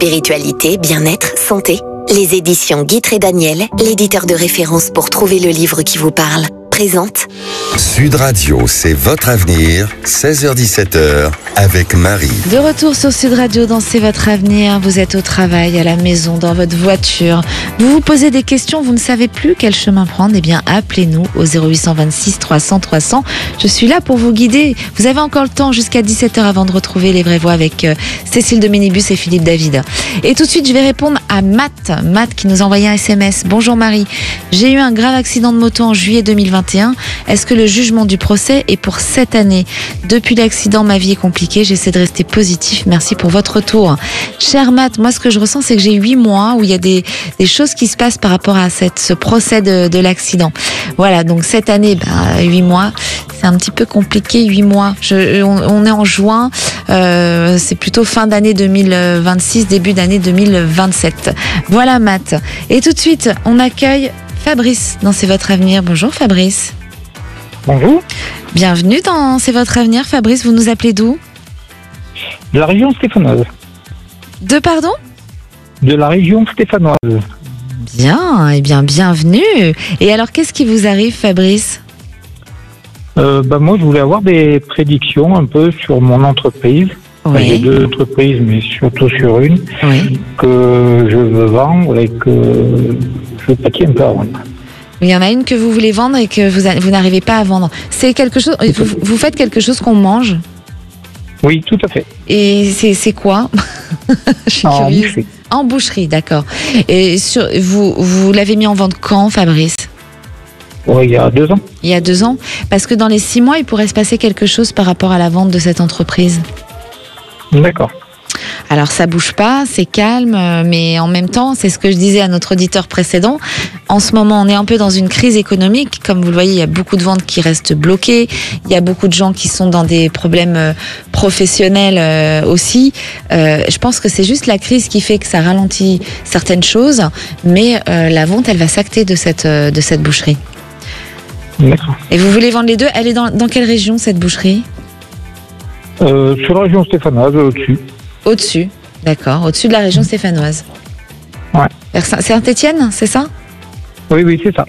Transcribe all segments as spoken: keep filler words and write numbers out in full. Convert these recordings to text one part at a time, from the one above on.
Spiritualité, bien-être, santé. Les éditions Guitry Daniel, l'éditeur de référence pour trouver le livre qui vous parle, présente Sud Radio, c'est votre avenir, seize heures dix-sept heures, avec Marie. De retour sur Sud Radio dans C'est votre avenir. Vous êtes au travail, à la maison, dans votre voiture. Vous vous posez des questions, vous ne savez plus quel chemin prendre. Eh bien, appelez-nous au zéro huit cent vingt-six trois cents trois cents. Je suis là pour vous guider. Vous avez encore le temps jusqu'à dix-sept heures avant de retrouver les vraies voix avec euh, Cécile de Ménibus et Philippe David. Et tout de suite, je vais répondre à Matt. Matt qui nous a envoyé un S M S. Bonjour Marie. J'ai eu un grave accident de moto en juillet deux mille vingt et un. Est-ce que le jugement du procès est pour cette année? Depuis l'accident, ma vie est compliquée. J'essaie de rester positif. Merci pour votre retour. Cher Matt, moi ce que je ressens, c'est que j'ai huit mois où il y a des, des choses qui se passent par rapport à cette, ce procès de, de l'accident. Voilà, donc cette année, bah, huit mois, c'est un petit peu compliqué, huit mois. Je, on, on est en juin, euh, c'est plutôt fin d'année deux mille vingt-six, début d'année deux mille vingt-sept. Voilà Matt. Et tout de suite, on accueille Fabrice dans C'est votre avenir. Bonjour Fabrice. Bonjour. Bienvenue dans C'est votre avenir. Fabrice, vous nous appelez d'où? De la région stéphanoise. De pardon? De la région stéphanoise. Bien, eh bien, bienvenue. Et alors, qu'est-ce qui vous arrive, Fabrice? euh, bah Moi, je voulais avoir des prédictions un peu sur mon entreprise. Oui. Enfin, j'ai deux entreprises, mais surtout sur une, Oui. que je veux vendre et que je pâtis un peu à vendre. Il y en a une que vous voulez vendre et que vous, a- vous n'arrivez pas à vendre. C'est quelque chose. Vous, vous faites quelque chose qu'on mange. Oui, tout à fait. Et c'est, c'est quoi? Je suis En curieuse. boucherie. En boucherie, d'accord. Et sur, vous, vous l'avez mis en vente quand, Fabrice? Ouais, il y a deux ans. Il y a deux ans? Parce que dans les six mois, il pourrait se passer quelque chose par rapport à la vente de cette entreprise. D'accord. Alors ça bouge pas, c'est calme, euh, mais en même temps, c'est ce que je disais à notre auditeur précédent. En ce moment, on est un peu dans une crise économique. Comme vous le voyez, il y a beaucoup de ventes qui restent bloquées. Il y a beaucoup de gens qui sont dans des problèmes euh, professionnels euh, aussi. Euh, je pense que c'est juste la crise qui fait que ça ralentit certaines choses, mais euh, la vente, elle va s'acter de cette euh, de cette boucherie. D'accord. Et vous voulez vendre les deux? Elle est dans, dans quelle région cette boucherie? Euh, sur la région stéphanoise, au-dessus. Au-dessus, d'accord, au-dessus de la région stéphanoise. Ouais. Vers Saint- Saint-Étienne, c'est ça? Oui, oui, c'est ça.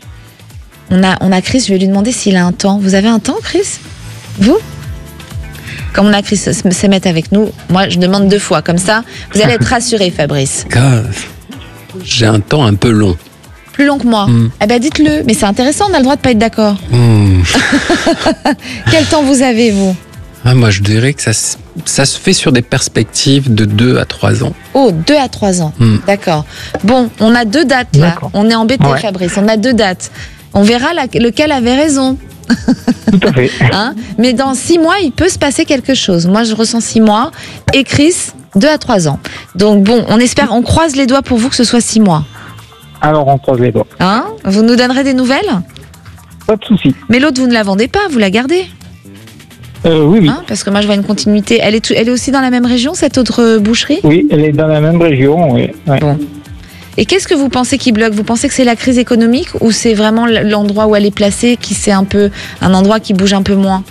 On a, on a Chris, je vais lui demander s'il a un temps. Vous avez un temps, Chris? Vous? Comme on a Chris se se mettre avec nous, moi je demande deux fois, comme ça, vous allez être rassuré, Fabrice. Car j'ai un temps un peu long. Plus long que moi. Mm. Eh ben dites-le, mais c'est intéressant, on a le droit de pas être d'accord. Hmm. Quel temps vous avez, vous? Ah, moi, je dirais que ça, se- ça se fait sur des perspectives de deux à trois ans. Oh, deux à trois ans. Mm. D'accord. Bon, on a deux dates là. D'accord. On est embêté, Ouais. Fabrice. On a deux dates. On verra la- lequel avait raison. Tout à fait. Hein, mais dans six mois, il peut se passer quelque chose. Moi, je ressens six mois. Et Chris, deux à trois ans. Donc bon, on espère, on croise les doigts pour vous que ce soit six mois. Alors, on croise les doigts. Hein? Vous nous donnerez des nouvelles? Pas de souci. Mais l'autre, vous ne la vendez pas, vous la gardez? Euh, oui, oui. Hein? Parce que moi, je vois une continuité. Elle est, tout- elle est aussi dans la même région, cette autre euh, boucherie? Oui, elle est dans la même région, oui. Ouais. Bon. Et qu'est-ce que vous pensez qui bloque? Vous pensez que c'est la crise économique ou c'est vraiment l'endroit où elle est placée qui c'est un peu un endroit qui bouge un peu moins?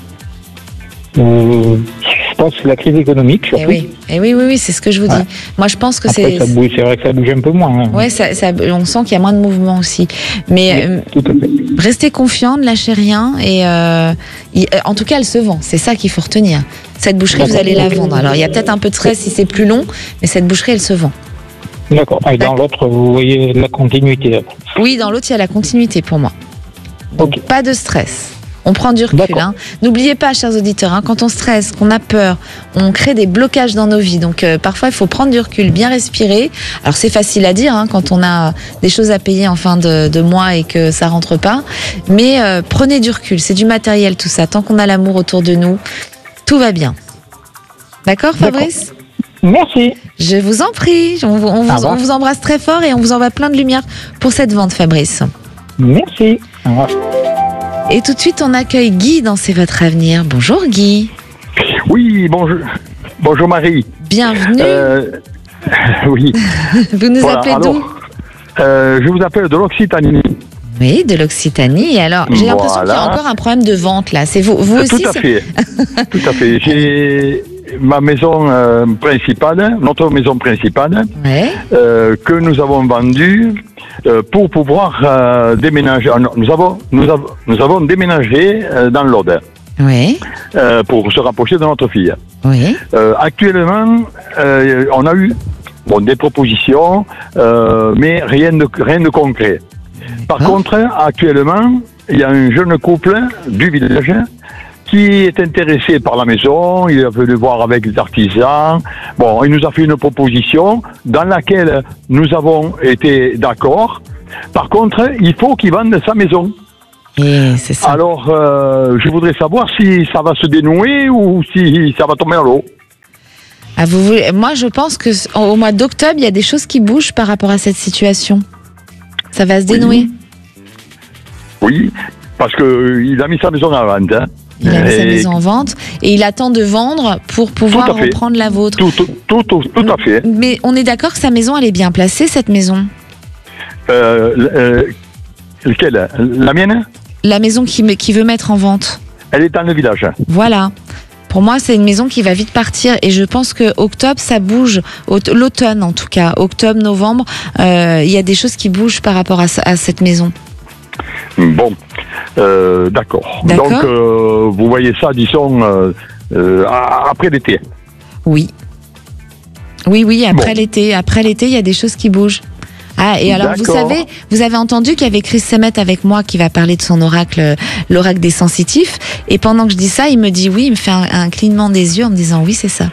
Euh, je pense que c'est la crise économique, surtout. Eh oui, eh oui, oui, oui, c'est ce que je vous dis. Ouais. Moi, je pense que Après, c'est. ça bouge, c'est vrai que ça bouge un peu moins. Hein. Ouais, ça, ça- on sent qu'il y a moins de mouvement aussi. Mais euh, Tout à fait. restez confiant, ne lâchez rien. Et euh, il- euh, en tout cas, elle se vend. C'est ça qu'il faut retenir. Cette boucherie, vous allez la vendre. Alors, il y a peut-être un peu de stress si c'est plus long, mais cette boucherie, elle se vend. D'accord. Et dans l'autre, vous voyez la continuité. Oui, dans l'autre, il y a la continuité pour moi. Donc, Ok. pas de stress. On prend du recul. D'accord. Hein. N'oubliez pas, chers auditeurs, hein, quand on stresse, qu'on a peur, on crée des blocages dans nos vies. Donc, euh, parfois, il faut prendre du recul, bien respirer. Alors, c'est facile à dire hein, quand on a des choses à payer en fin de, de mois et que ça rentre pas. Mais euh, prenez du recul. C'est du matériel, tout ça. Tant qu'on a l'amour autour de nous, tout va bien. D'accord, Fabrice? Merci. Je vous en prie. On, vous- on vous, Au revoir. on vous embrasse très fort et on vous envoie plein de lumière pour cette vente, Fabrice. Merci. Au revoir. Et tout de suite, on accueille Guy dans C'est votre avenir. Bonjour Guy. Oui, bonjour, bonjour Marie. Bienvenue. Euh, oui, Vous nous voilà, appelez alors, d'où? euh, je vous appelle de l'Occitanie. Oui, de l'Occitanie. Et alors, j'ai l'impression qu'il y a Voilà. encore un problème de vente là. C'est vous, vous Euh, aussi Tout à c'est- fait. Tout à fait. J'ai, ma maison euh, principale, notre maison principale, Ouais. euh, que nous avons vendue euh, pour pouvoir euh, déménager. Ah non, Nous avons, nous avons, nous avons déménagé euh, dans l'Aude Oui. euh, pour se rapprocher de notre fille. Oui. Euh, actuellement, euh, on a eu bon, des propositions, euh, mais rien de, rien de concret. Par D'accord. contre, actuellement, il y a un jeune couple du village qui est intéressé par la maison. Il a venu voir avec les artisans. Bon, il nous a fait une proposition dans laquelle nous avons été d'accord. Par contre, il faut qu'il vende sa maison. Et c'est ça. Alors, euh, je voudrais savoir si ça va se dénouer ou si ça va tomber à l'eau. Ah, vous voulez... Moi, je pense que c- au mois d'octobre, il y a des choses qui bougent par rapport à cette situation. Ça va se dénouer. Oui, parce que il a mis sa maison à la vente. Hein. Il a mis sa Et maison en vente et il attend de vendre pour pouvoir Tout à fait. reprendre la vôtre. Tout, tout, tout, tout, tout à fait. Mais on est d'accord que sa maison, elle est bien placée, cette maison. Euh, euh, lequel La mienne. La maison qui, me- qui veut mettre en vente. Elle est dans le village. Voilà. Pour moi, c'est une maison qui va vite partir et je pense que octobre, ça bouge. Aut- L'automne, en tout cas. Octobre, novembre, euh, il y a des choses qui bougent par rapport à, ce- à cette maison. Bon, euh, d'accord. D'accord. Donc, euh, vous voyez ça, disons, euh, euh, a- après l'été. Oui. Oui, oui, après Bon. l'été. Après l'été, il y a des choses qui bougent. Ah, et alors, vous D'accord. savez, vous avez entendu qu'il y avait Chris Semet avec moi qui va parler de son oracle, euh, l'oracle des sensitifs. Et pendant que je dis ça, il me dit oui, il me fait un, un clignement des yeux en me disant oui, c'est ça.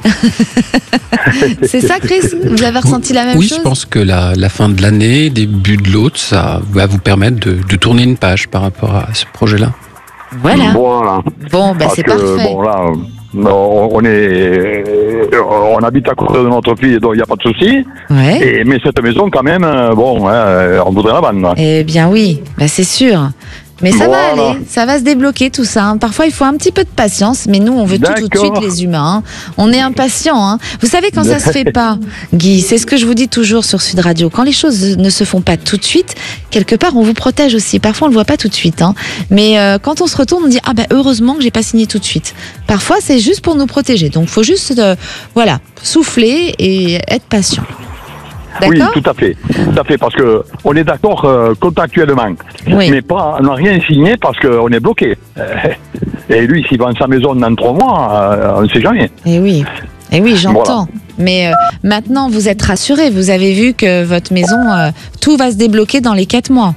C'est ça, Chris? Vous avez ressenti la même Oui, chose? je pense que la, la fin de l'année, début de l'autre, ça va vous permettre de, de tourner une page par rapport à ce projet-là. Voilà. Voilà. Bon, bah, Parce c'est que, parfait. bon, là, on on est, on habite à côté de notre fille, donc il n'y a pas de souci. Ouais. Et, mais cette maison, quand même, euh, bon, hein, on voudrait la vendre. Eh bien oui, bah c'est sûr. Mais ça va Voilà. aller, ça va se débloquer tout ça. hein. Parfois, il faut un petit peu de patience, mais nous, on veut tout tout de D'accord. suite, les humains. hein. On est impatients. Hein. Vous savez, quand ça se fait pas, Guy, c'est ce que je vous dis toujours sur Sud Radio. Quand les choses ne se font pas tout de suite, quelque part, on vous protège aussi. Parfois, on le voit pas tout de suite. Hein. Mais euh, quand on se retourne, on dit ah ben heureusement que j'ai pas signé tout de suite. Parfois, c'est juste pour nous protéger. Donc, faut juste, euh, voilà, souffler et être patient. Oui, D'accord. tout à fait. Tout à fait, parce que on est d'accord euh, contractuellement. Oui. Mais pas, on n'a rien signé parce qu'on est bloqué. Euh, Et lui, s'il vend sa maison dans trois mois, euh, on ne sait jamais. Eh oui, eh oui, j'entends. Mais euh, maintenant, vous êtes rassurés. Vous avez vu que votre maison, euh, tout va se débloquer dans les quatre mois.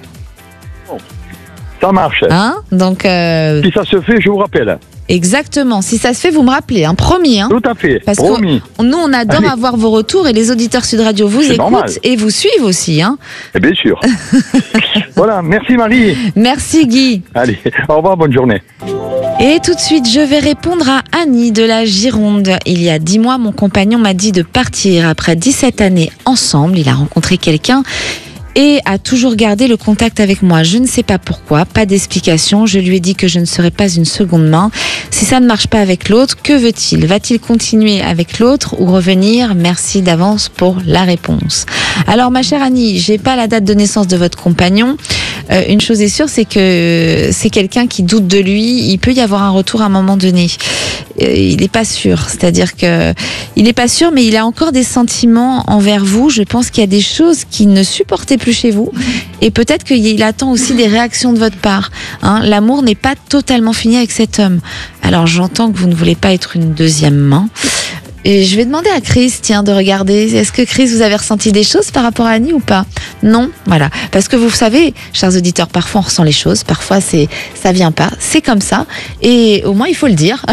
Ça marche. Hein Donc, euh, Si ça se fait, je vous rappelle. exactement. Si ça se fait, vous me rappelez. Hein, promis. Hein. Tout à fait. Parce Promis. que nous, on adore Allez. avoir vos retours et les auditeurs Sud Radio vous C'est écoutent normal. et vous suivent aussi. Hein. Et bien sûr. Voilà, merci Marie. Merci Guy. Allez, au revoir, bonne journée. Et tout de suite, je vais répondre à Annie de la Gironde. Il y a dix mois, mon compagnon m'a dit de partir après dix-sept années ensemble. Il a rencontré quelqu'un et a toujours gardé le contact avec moi. Je ne sais pas pourquoi, pas d'explication. Je lui ai dit que je ne serais pas une seconde main. Si ça ne marche pas avec l'autre, que veut-il? Va-t-il continuer avec l'autre ou revenir? Merci d'avance pour la réponse. Alors, ma chère Annie, j'ai pas la date de naissance de votre compagnon. Euh, une chose est sûre, c'est que c'est quelqu'un qui doute de lui. Il peut y avoir un retour à un moment donné. Euh, il n'est pas sûr. C'est-à-dire que il n'est pas sûr, mais il a encore des sentiments envers vous. Je pense qu'il y a des choses qu'il ne supportait plus chez vous. Et peut-être qu'il attend aussi des réactions de votre part. Hein, l'amour n'est pas totalement fini avec cet homme. Alors j'entends que vous ne voulez pas être une deuxième main. Et je vais demander à Chris, tiens, de regarder. Est-ce que Chris, vous avez ressenti des choses par rapport à Annie ou pas? Non, voilà. Parce que vous savez, chers auditeurs, parfois on ressent les choses, parfois c'est, ça vient pas. C'est comme ça. Et au moins, il faut le dire.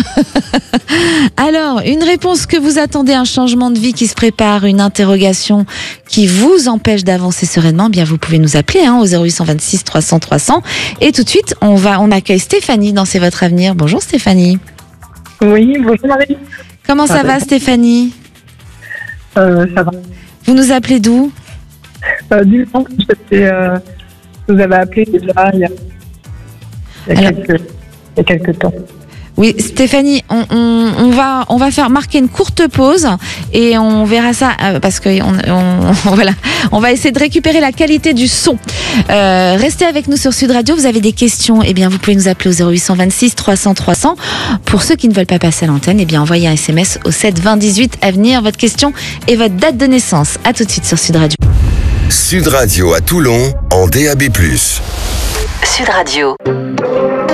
Alors, une réponse que vous attendez, un changement de vie qui se prépare, une interrogation qui vous empêche d'avancer sereinement, eh bien vous pouvez nous appeler hein, au zéro huit deux six trois cents trois cents. Et tout de suite, on va, on accueille Stéphanie dans C'est votre avenir. Bonjour Stéphanie. Oui, bonjour Marie. Comment ça, Ça va. va Stéphanie? Euh, ça va. Vous nous appelez d'où? Euh, du coup, c'était, euh, vous avez appelé déjà il y a, il y a, Alors- quelques, il y a quelques temps. Oui, Stéphanie, on, on, on va on va faire marquer une courte pause et on verra ça euh, parce que on, on voilà, on va essayer de récupérer la qualité du son. Euh, restez avec nous sur Sud Radio. Vous avez des questions, eh bien vous pouvez nous appeler au zéro huit vingt-six trois cents trois cents. Pour ceux qui ne veulent pas passer à l'antenne, eh bien envoyez un S M S au sept vingt dix-huit à venir votre question et votre date de naissance. À tout de suite sur Sud Radio. Sud Radio à Toulon en D A B plus. Sud Radio.